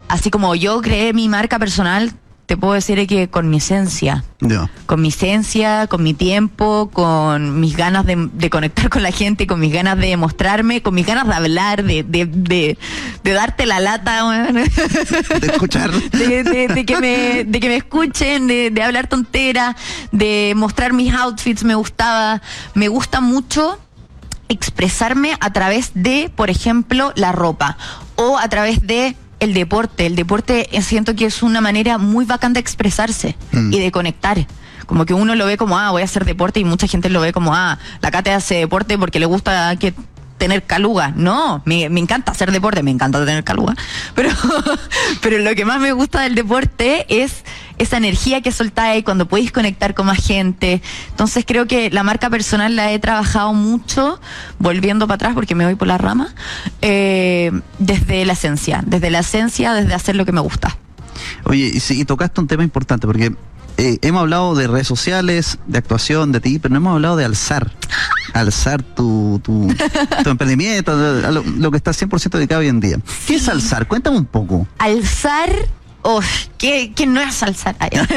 así como yo creé mi marca personal, te puedo decir que con mi esencia. Con mi esencia, con mi tiempo, con mis ganas de conectar con la gente, con mis ganas de mostrarme, con mis ganas de hablar, de darte la lata, bueno. De escuchar. de que me escuchen, de hablar tontera, de mostrar mis outfits. Me gusta mucho expresarme a través de, por ejemplo, la ropa, o a través de el deporte. El deporte siento que es una manera muy bacán de expresarse y de conectar. Como que uno lo ve como, voy a hacer deporte, y mucha gente lo ve como, la Kate hace deporte porque le gusta tener caluga. No, me encanta hacer deporte, me encanta tener caluga, pero lo que más me gusta del deporte es esa energía que soltáis cuando podéis conectar con más gente. Entonces creo que la marca personal la he trabajado mucho, volviendo para atrás porque me voy por la rama, desde la esencia, desde hacer lo que me gusta. Oye, y tocaste un tema importante, porque hemos hablado de redes sociales, de actuación, de ti, pero no hemos hablado de alzar tu emprendimiento, lo que está 100% dedicado hoy en día. ¿Qué es alzar? Cuéntame un poco. Alzar... ¿Qué no es alzar?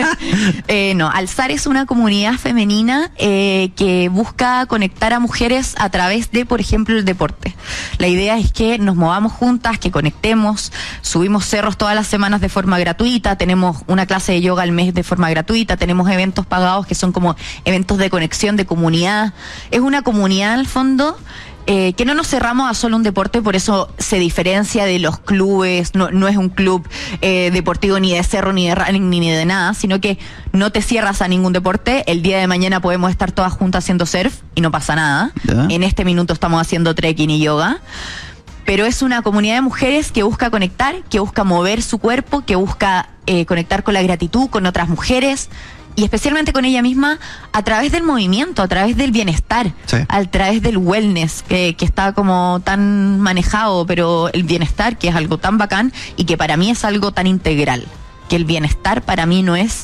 No, alzar es una comunidad femenina que busca conectar a mujeres a través de, por ejemplo, el deporte. La idea es que nos movamos juntas, que conectemos, subimos cerros todas las semanas de forma gratuita, tenemos una clase de yoga al mes de forma gratuita, tenemos eventos pagados que son como eventos de conexión, de comunidad. Es una comunidad al fondo, que no nos cerramos a solo un deporte, por eso se diferencia de los clubes. No es un club deportivo ni de cerro, ni de running, ni de nada, sino que no te cierras a ningún deporte. El día de mañana podemos estar todas juntas haciendo surf y no pasa nada. En este minuto estamos haciendo trekking y yoga. Pero es una comunidad de mujeres que busca conectar, que busca mover su cuerpo, que busca conectar con la gratitud, con otras mujeres, y especialmente con ella misma, a través del movimiento, a través del bienestar, a través del wellness, que está como tan manejado, pero el bienestar, que es algo tan bacán y que para mí es algo tan integral, que el bienestar para mí no es,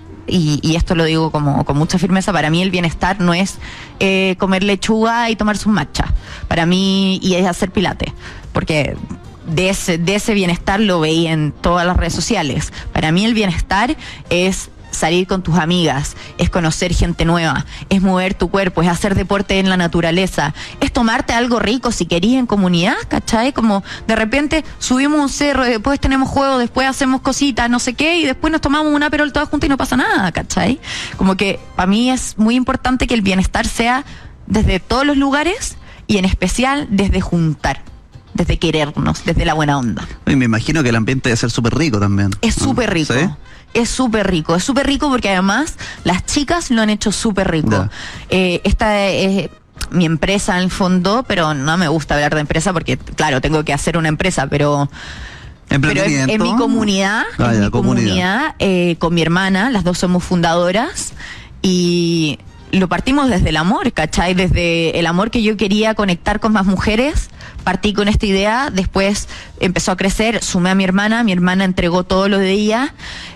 y esto lo digo como con mucha firmeza, para mí el bienestar no es comer lechuga y tomarse un matcha, para mí, y es hacer pilates, porque de ese bienestar lo veía en todas las redes sociales. Para mí el bienestar es salir con tus amigas, es conocer gente nueva, es mover tu cuerpo, es hacer deporte en la naturaleza, es tomarte algo rico si querís en comunidad, ¿cachai? Como de repente subimos un cerro, después tenemos juego, después hacemos cositas, no sé qué, y después nos tomamos un aperol todas juntas y no pasa nada, ¿cachai? Como que para mí es muy importante que el bienestar sea desde todos los lugares, y en especial desde juntar, desde querernos, desde la buena onda. Y me imagino que el ambiente debe ser súper rico también. Es súper rico. ¿Sí? Es súper rico porque además las chicas lo han hecho súper rico. Esta es mi empresa en el fondo, pero no me gusta hablar de empresa porque, claro, tengo que hacer una empresa, pero en mi comunidad, con mi hermana, las dos somos fundadoras, y lo partimos desde el amor, ¿cachai? Desde el amor que yo quería conectar con más mujeres. Partí con esta idea, después empezó a crecer, sumé a mi hermana entregó todo lo de ella,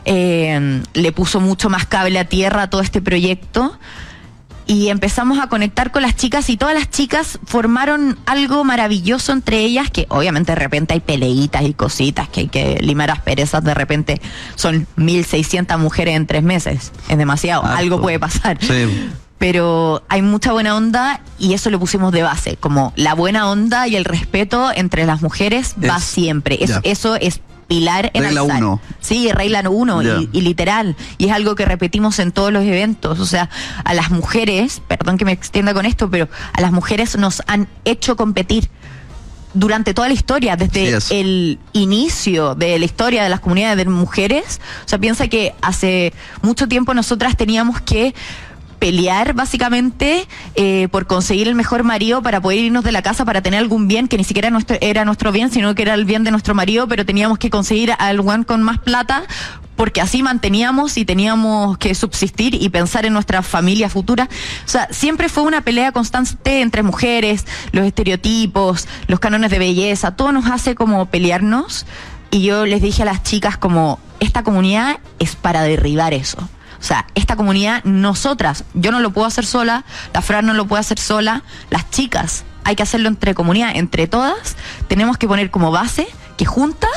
le puso mucho más cable a tierra a todo este proyecto, y empezamos a conectar con las chicas, y todas las chicas formaron algo maravilloso entre ellas, que obviamente de repente hay peleitas y cositas, que hay que limar asperezas, de repente son 1.600 mujeres en 3 meses, es demasiado, algo puede pasar. Sí. Pero hay mucha buena onda, y eso lo pusimos de base, como la buena onda y el respeto entre las mujeres va siempre. Eso es pilar en regla alzar. 1. Sí, regla 1, y literal. Y es algo que repetimos en todos los eventos. O sea, a las mujeres, perdón que me extienda con esto, pero a las mujeres nos han hecho competir durante toda la historia, desde el inicio de la historia de las comunidades de mujeres. O sea, piensa que hace mucho tiempo nosotras teníamos que pelear básicamente por conseguir el mejor marido para poder irnos de la casa, para tener algún bien que ni siquiera era nuestro bien, sino que era el bien de nuestro marido, pero teníamos que conseguir al one con más plata, porque así manteníamos y teníamos que subsistir y pensar en nuestra familia futura. O sea, siempre fue una pelea constante entre mujeres, los estereotipos, los cánones de belleza, todo nos hace como pelearnos, y yo les dije a las chicas como, esta comunidad es para derribar eso. O sea, esta comunidad, nosotras, yo no lo puedo hacer sola, la Fran no lo puede hacer sola, las chicas, hay que hacerlo entre comunidad, entre todas, tenemos que poner como base que juntas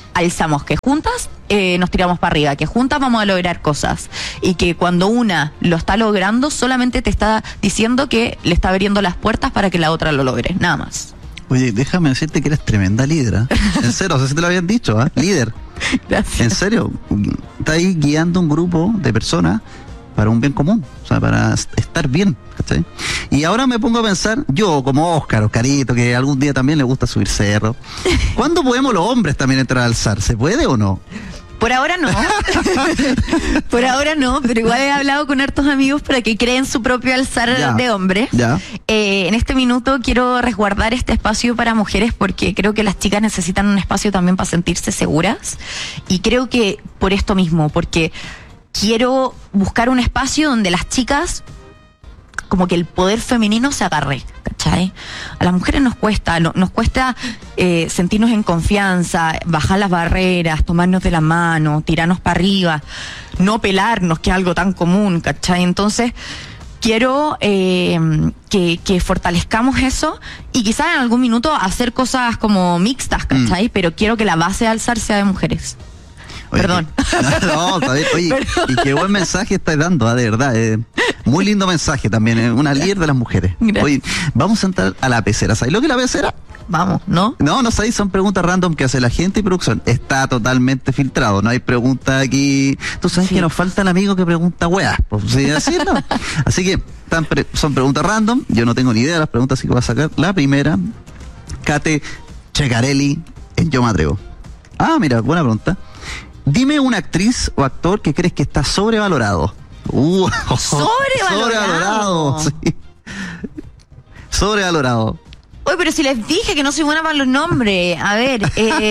alzamos, que juntas nos tiramos para arriba, que juntas vamos a lograr cosas, y que cuando una lo está logrando solamente te está diciendo que le está abriendo las puertas para que la otra lo logre, nada más. Oye, déjame decirte que eres tremenda líder, ¿eh? En serio, no sé si te lo habían dicho, ¿eh? Líder. Gracias. En serio, está ahí guiando un grupo de personas para un bien común, o sea, para estar bien, ¿cachai? Y ahora me pongo a pensar, yo como Oscarito, que algún día también le gusta subir cerro, ¿cuándo podemos los hombres también entrar a alzar? ¿Se puede o no? Por ahora no. Por ahora no, pero igual he hablado con hartos amigos para que creen su propio alzar Ya. de hombres. Ya. En este minuto quiero resguardar este espacio para mujeres porque creo que las chicas necesitan un espacio también para sentirse seguras. Y creo que por esto mismo, porque quiero buscar un espacio donde las chicas, como que el poder femenino se agarre, ¿cachai? A las mujeres nos cuesta sentirnos en confianza, bajar las barreras, tomarnos de la mano, tirarnos para arriba, no pelarnos, que es algo tan común, ¿cachai? Entonces, quiero que fortalezcamos eso y quizás en algún minuto hacer cosas como mixtas, ¿cachai? Pero quiero que la base de alzar sea de mujeres. Oye, Perdón. No, está bien. Oye, Perdón. y qué buen mensaje estás dando, de verdad. Muy lindo mensaje también, una líder de las mujeres. Gracias. Oye, vamos a entrar a la pecera. ¿Sabes lo que es la pecera? Vamos, ¿no? No sabéis, son preguntas random que hace la gente y producción. Está totalmente filtrado, no hay preguntas aquí. Tú sabes Sí. que nos falta el amigo que pregunta weas, pues, ¿sí? Así, ¿no? Así que son preguntas random, yo no tengo ni idea de las preguntas, así que voy a sacar la primera. Kate Checarelli, en Yo Me Atrevo. Ah, mira, buena pregunta. Dime una actriz o actor que crees que está sobrevalorado. Sobrevalorado, sí. Sobrevalorado. Oye, pero si les dije que no soy buena para los nombres. A ver,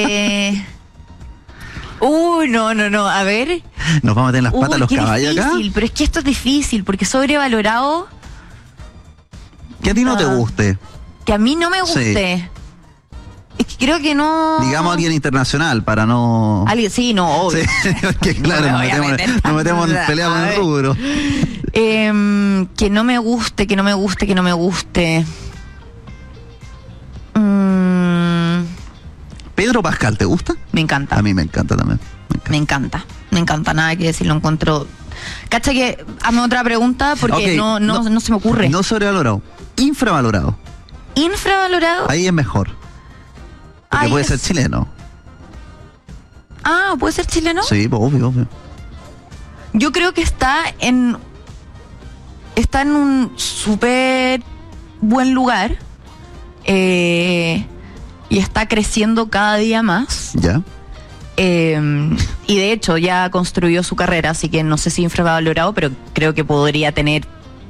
no, a ver. Nos vamos a meter en las patas los qué caballos acá. difícil, pero es que esto es difícil, porque sobrevalorado, Que a ti no te guste. que a mí no me guste. Es que creo que no... Digamos alguien internacional para no... Alguien, sí, no, obvio. Sí, porque claro, me nos voy a metemos, meter nos metemos en tan- pelea con a el ver. rubro. Que no me guste, que no me guste, que no me guste. Pedro Pascal, ¿te gusta? Me encanta. A mí me encanta también. Me encanta, nada que decir, lo encuentro. Cacha que hazme otra pregunta porque Ok, no se me ocurre. No sobrevalorado, infravalorado. ¿Infravalorado? Ahí es mejor. Porque Ahí puede es- ser chileno. Ah, ¿puede ser chileno? Sí, pues, obvio. Yo creo que está en un súper buen lugar y está creciendo cada día más. Ya. Y de hecho ya construyó su carrera, así que no sé si infravalorado, pero creo que podría tener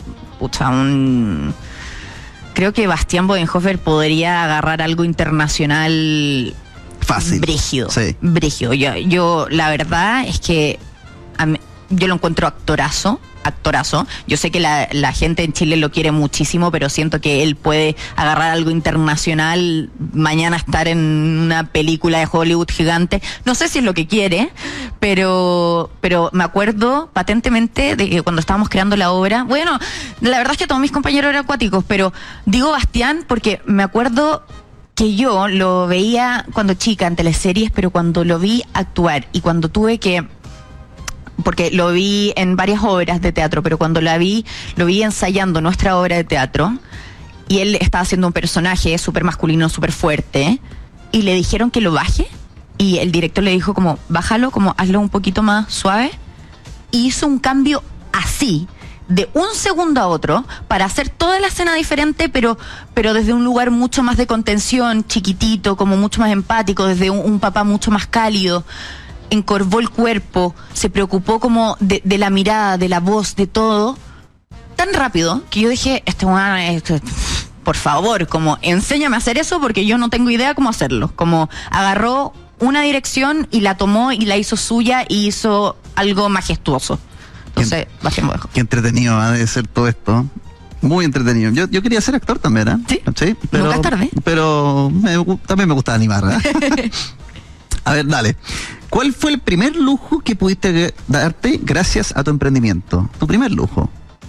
creo que Bastián Bodenhofer podría agarrar algo internacional Fácil. brígido. Sí. Brígido. Yo la verdad es que yo lo encuentro actorazo. Yo sé que la gente en Chile lo quiere muchísimo, pero siento que él puede agarrar algo internacional, mañana estar en una película de Hollywood gigante. No sé si es lo que quiere, pero me acuerdo patentemente de que cuando estábamos creando la obra, bueno, la verdad es que todos mis compañeros eran acuáticos, pero digo Bastián porque me acuerdo que yo lo veía cuando chica en teleseries, pero cuando lo vi actuar y cuando tuve que... porque lo vi en varias obras de teatro, pero cuando lo vi ensayando nuestra obra de teatro, y él estaba haciendo un personaje súper masculino, súper fuerte, y le dijeron que lo baje, y el director le dijo como, bájalo, como hazlo un poquito más suave, y hizo un cambio así, de un segundo a otro, para hacer toda la escena diferente, pero desde un lugar mucho más de contención, chiquitito, como mucho más empático, desde un papá mucho más cálido. Encorvó el cuerpo, se preocupó como de la mirada, de la voz, de todo, tan rápido que yo dije, por favor, como enséñame a hacer eso porque yo no tengo idea cómo hacerlo. Como agarró una dirección y la tomó y la hizo suya y hizo algo majestuoso. Entonces, Bastián Bodenhofer. Qué entretenido ha de ser todo esto. Muy entretenido. Yo quería ser actor también, ¿eh? Sí. Nunca es tarde. Pero también me gusta animar, ¿eh? A ver, dale. ¿Cuál fue el primer lujo que pudiste darte gracias a tu emprendimiento? Tu primer lujo.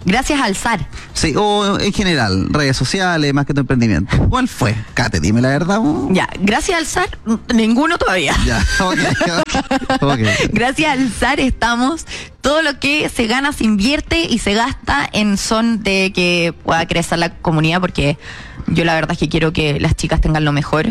Gracias al SAR. Sí, o en general, redes sociales, más que tu emprendimiento. ¿Cuál fue? Kate, dime la verdad. Ya, gracias al SAR, ninguno todavía. Ya, ok. Gracias al SAR estamos, todo lo que se gana se invierte y se gasta en son de que pueda crecer la comunidad, porque yo la verdad es que quiero que las chicas tengan lo mejor.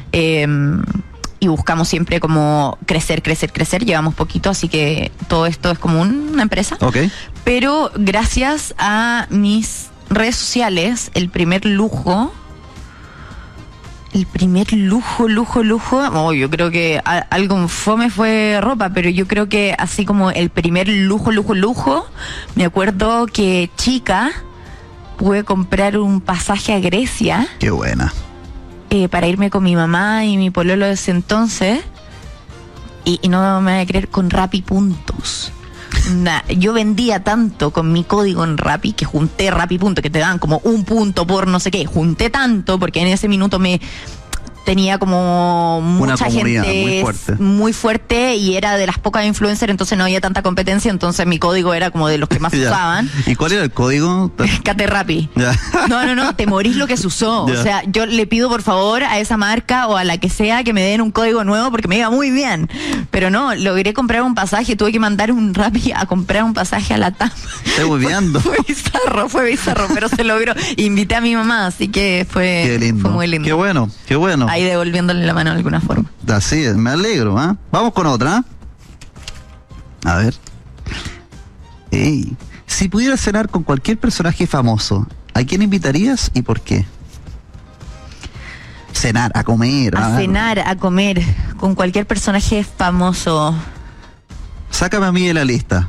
Y buscamos siempre como crecer. Llevamos poquito, así que todo esto es como una empresa. Ok. Pero gracias a mis redes sociales, el primer lujo, yo creo que algo fome fue ropa, pero yo creo que así como el primer lujo, me acuerdo que chica pude comprar un pasaje a Grecia. Qué buena. Para irme con mi mamá y mi pololo de ese entonces, y no me voy a creer, con Rappi puntos. Yo vendía tanto con mi código en Rappi, que junté Rappi puntos, que te dan como 1 punto por no sé qué, junté tanto, porque en ese minuto tenía como mucha gente muy fuerte y era de las pocas influencers, entonces no había tanta competencia, entonces mi código era como de los que más usaban. ¿Y cuál era el código? Cate Rappi. No, te morís lo que se usó. O sea, yo le pido por favor a esa marca o a la que sea que me den un código nuevo porque me iba muy bien. Pero no, logré comprar un pasaje, tuve que mandar un Rappi a comprar un pasaje a la TAM. Estoy volviendo. Fue bizarro, pero se logró. Invité a mi mamá, así que fue muy lindo. Qué bueno. Ahí devolviéndole la mano de alguna forma. Así es, me alegro, ¿eh? Vamos con otra. A ver. Si pudieras cenar con cualquier personaje famoso, ¿a quién invitarías y por qué? Cenar, a comer. Cenar, a comer con cualquier personaje famoso. Sácame a mí de la lista.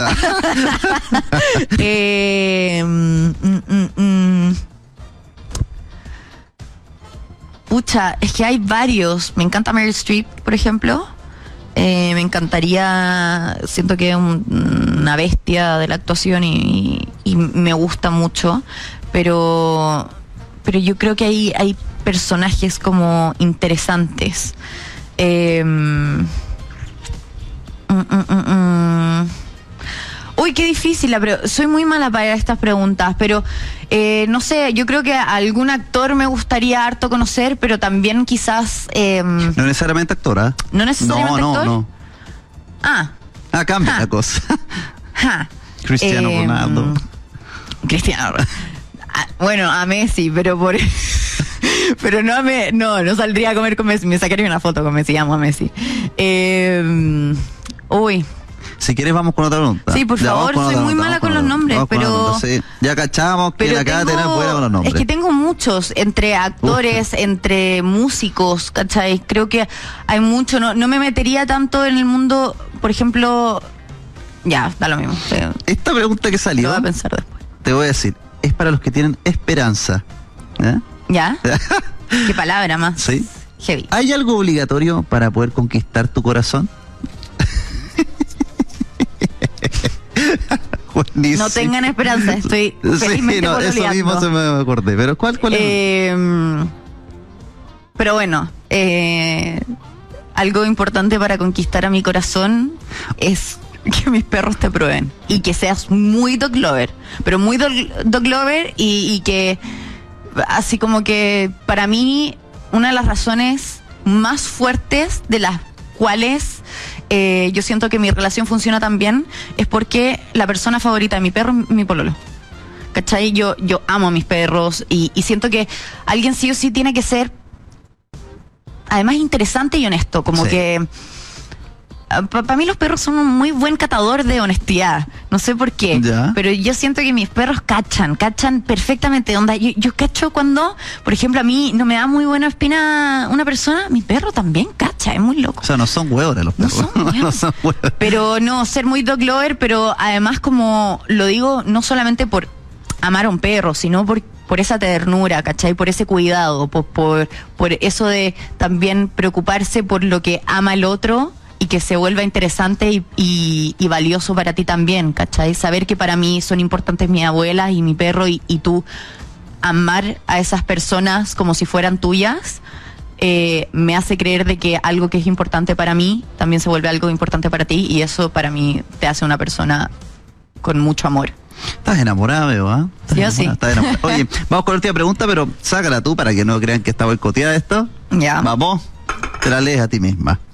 Pucha, es que hay varios. Me encanta Meryl Streep, por ejemplo. Me encantaría, siento que es una bestia de la actuación y me gusta mucho, pero yo creo que hay personajes como interesantes. Uy, qué difícil, soy muy mala para estas preguntas, pero no sé, yo creo que algún actor me gustaría harto conocer, pero también quizás... no necesariamente actora. ¿No necesariamente actor? No. Cambia la cosa. Cristiano Ronaldo. Bueno, a Messi, pero pero no saldría a comer con Messi, me sacaría una foto con Messi, amo a Messi. Si quieres vamos con otra pregunta. Sí, por favor, soy muy mala con los nombres, pero... Sí. Ya cachamos que la cara tenés buena con los nombres. Es que tengo muchos, entre actores, entre músicos, ¿cachai? Creo que hay mucho, no me metería tanto en el mundo, por ejemplo... Ya, da lo mismo. Esta pregunta que salió... Lo voy a pensar después. Te voy a decir, es para los que tienen esperanza. ¿Ya? ¿Qué palabra más? Sí. Heavy. ¿Hay algo obligatorio para poder conquistar tu corazón? Buenísimo. No tengan esperanza, estoy felizmente pololeando. Eso mismo se me acordé, pero ¿cuál es? Pero bueno, algo importante para conquistar a mi corazón es que mis perros te prueben y que seas muy dog lover, pero muy dog lover y que así como que para mí una de las razones más fuertes de las cuales yo siento que mi relación funciona tan bien es porque la persona favorita de mi perro es mi pololo. ¿Cachai? Yo amo a mis perros y siento que alguien sí o sí tiene que ser además interesante y honesto, como que para mí los perros son un muy buen catador de honestidad, no sé por qué, pero yo siento que mis perros cachan perfectamente, onda, yo cacho cuando, por ejemplo, a mí no me da muy buena espina una persona, mi perro también cacha, es muy loco. O sea, no son huevones los perros. No son huevones. Pero no, ser muy dog lover, pero además como lo digo, no solamente por amar a un perro, sino por esa ternura, ¿cachai? Por ese cuidado, por eso de también preocuparse por lo que ama el otro y que se vuelva interesante y valioso para ti también, ¿cachai? Saber que para mí son importantes mi abuela y mi perro y tú amar a esas personas como si fueran tuyas, me hace creer de que algo que es importante para mí también se vuelve algo importante para ti y eso para mí te hace una persona con mucho amor. Estás enamorada, veo, ¿ah? Sí o sí. Estás enamorada. Oye, vamos con la última pregunta, pero sácala tú para que no crean que está boicoteada esto. Ya. Vamos, te la lees a ti misma.